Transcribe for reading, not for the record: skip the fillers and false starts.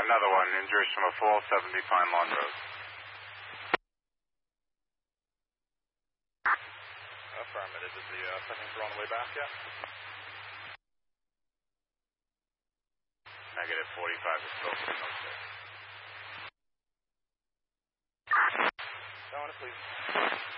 Another one, injuries from a fall, 70 Pine Lawn Road. Affirmative. Is the second floor on the way back yet? Negative 45 is still for no six. Going, please.